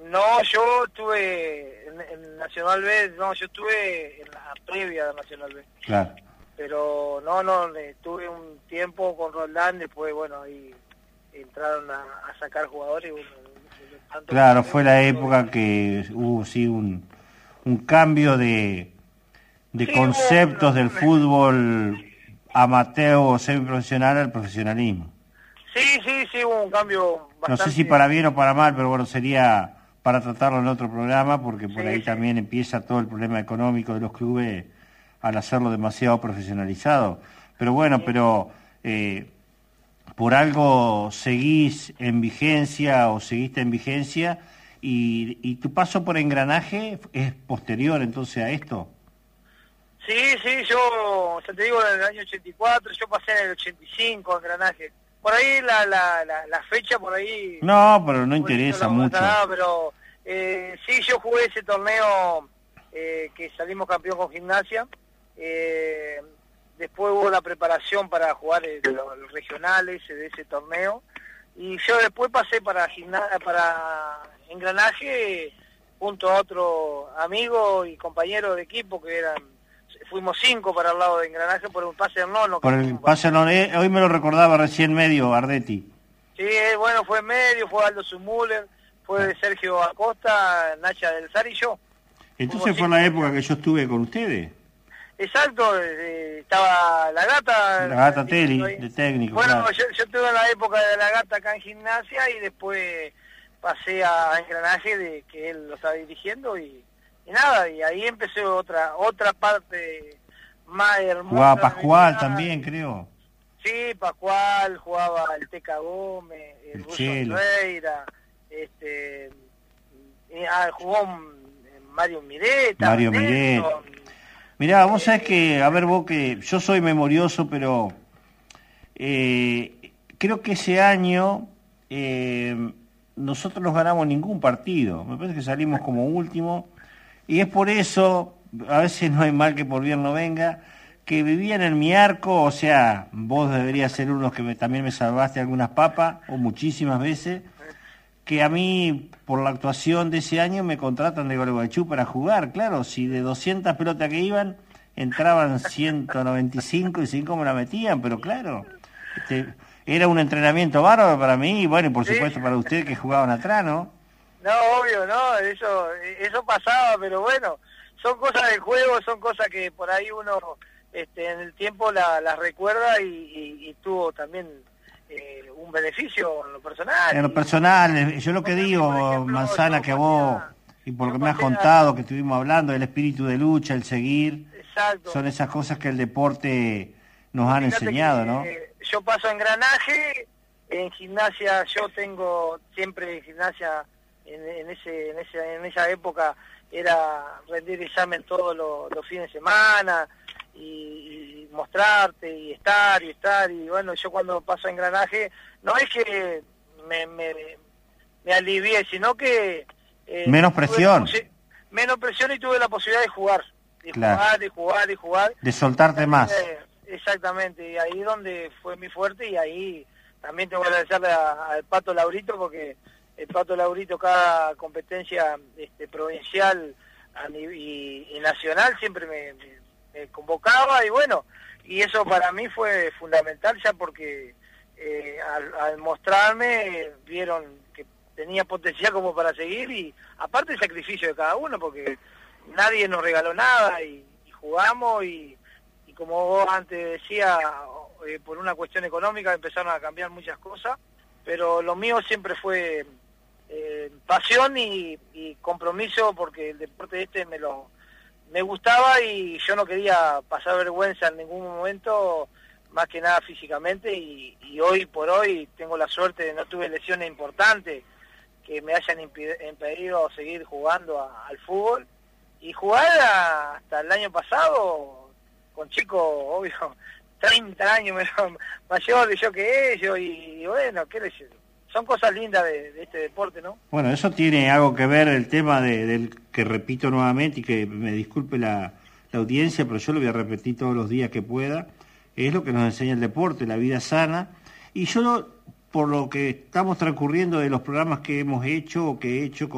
No, yo estuve en Nacional B, no, yo estuve en la previa de Nacional B. Claro. Pero estuve un tiempo con Roldán, después, bueno, ahí entraron a sacar jugadores. Bueno, claro, fue la época que hubo, sí, un cambio de sí, conceptos del fútbol amateur o semiprofesional al profesionalismo. Sí, hubo un cambio bastante... No sé si para bien o para mal, pero bueno, sería para tratarlo en otro programa, porque por ahí sí. también empieza todo el problema económico de los clubes al hacerlo demasiado profesionalizado. Pero bueno, por algo seguís en vigencia o seguiste en vigencia y tu paso por Engranaje es posterior entonces a esto. Sí, yo, ya te digo, en el año 84, yo pasé en el 85 a Engranaje. Por ahí la fecha, por ahí... No, pero no interesa mucho. Pero sí, yo jugué ese torneo que salimos campeón con Gimnasia. Después hubo la preparación para jugar los regionales de ese torneo. Y yo después pasé para Engranaje junto a otro amigo y compañero de equipo que fuimos 5 para el lado de Engranaje por un pase al nono. Por el pase al nono, hoy me lo recordaba recién medio Ardetti. Sí, bueno, fue medio, fue Aldo Zumuller, fue Sergio Acosta, Nacha del Sar y yo. Entonces fue la época que yo estuve con ustedes. Exacto, estaba la Gata Teli, de técnico. Bueno, claro. yo estuve en la época de la Gata acá en Gimnasia y después pasé a Engranaje, que él lo estaba dirigiendo y nada, y ahí empecé otra parte más hermosa. Jugaba Pascual también, creo. Sí, Pascual, jugaba el Teca Gómez, el Russo Reira, jugó Mario Mireta. Mirá, vos sabés que, a ver vos que yo soy memorioso, pero creo que ese año nosotros no ganamos ningún partido. Me parece que salimos como último. Y es por eso, a veces no hay mal que por bien no venga, que vivían en mi arco, o sea, vos deberías ser uno que también me salvaste algunas papas, o muchísimas veces, que a mí, por la actuación de ese año, me contratan de Gualeguaychú para jugar. Claro, si de 200 pelotas que iban, entraban 195 y 5 me la metían, pero claro, era un entrenamiento bárbaro para mí, y bueno, y por supuesto para ustedes que jugaban atrás, ¿no? No, obvio, no, eso pasaba, pero bueno, son cosas del juego, son cosas que por ahí uno en el tiempo las recuerda y tuvo también un beneficio en lo personal. En lo personal, yo lo que digo, ejemplo, Manzana, que vos, y por lo que me has contado, que estuvimos hablando, el espíritu de lucha, el seguir, exacto, son esas cosas que el deporte nos han enseñado, ¿no? Yo paso Engranaje, en Gimnasia, yo tengo siempre Gimnasia, en esa época era rendir examen todos los fines de semana y mostrarte y estar y bueno, yo cuando paso a Engranaje no es que me alivié, sino que menos presión y tuve la posibilidad de jugar, jugar, de soltarte más. Exactamente, y ahí donde fue mi fuerte, y ahí también tengo que agradecerle al Pato Laurito, porque el Pato Laurito cada competencia provincial y nacional siempre me convocaba, y bueno, y eso para mí fue fundamental ya porque al mostrarme vieron que tenía potencial como para seguir, y aparte el sacrificio de cada uno, porque nadie nos regaló nada y jugamos y como vos antes decías, por una cuestión económica empezaron a cambiar muchas cosas, pero lo mío siempre fue pasión y compromiso, porque el deporte me gustaba y yo no quería pasar vergüenza en ningún momento, más que nada físicamente, y hoy por hoy tengo la suerte de no tuve lesiones importantes que me hayan impedido seguir jugando al fútbol, y jugar hasta el año pasado con chicos, obvio, 30 años mayor de yo que ellos, y bueno, qué les son cosas lindas de este deporte, ¿no? Bueno, eso tiene algo que ver el tema del que repito nuevamente, y que me disculpe la audiencia, pero yo lo voy a repetir todos los días que pueda, es lo que nos enseña el deporte, la vida sana, y yo, por lo que estamos transcurriendo de los programas que hemos hecho o que he hecho